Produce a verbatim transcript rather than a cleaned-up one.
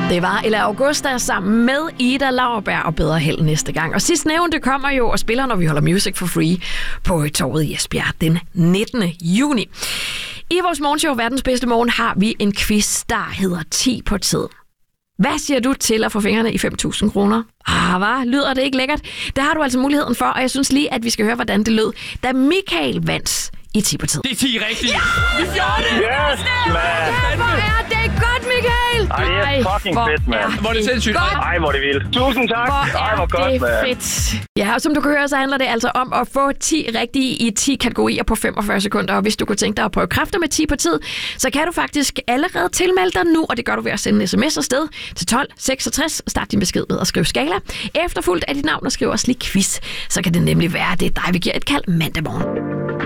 Det var Ella Augusta sammen med Ida Lauerberg og Bedre Held næste gang. Og sidst nævnte kommer jo og spiller, når vi holder Music for Free på torvet i Esbjerg den nittende juni. I vores morgenshow Verdens Bedste Morgen har vi en quiz, der hedder ti på tid. Hvad siger du til at få fingrene i fem tusind kroner? Ah, hvad? Lyder det ikke lækkert? Det har du altså muligheden for, og jeg synes lige, at vi skal høre, hvordan det lød, da Michael vandt i ti på tid. Det er ti rigtigt. Ja! Vi gjorde det! Yes, man! Hvor er det godt, Michael! Ej, det er fucking fedt, mand. Hvor er det sindssygt. Ej, hvor er det vildt. Tusind tak. Hvor Ej, hvor er godt, det mand. fedt. Ja, og som du kan høre, så handler det altså om at få ti rigtige i ti kategorier på femogfyrre sekunder. Og hvis du kunne tænke dig at prøve kræfter med ti på tid, så kan du faktisk allerede tilmelde dig nu, og det gør du ved at sende en sms afsted til tolv seksogtres. Start din besked med at skrive skala. Efterfulgt af dit navn og skriv også lige quiz. Så kan det nemlig være, at det er dig, vi giver et kald mandag morgen.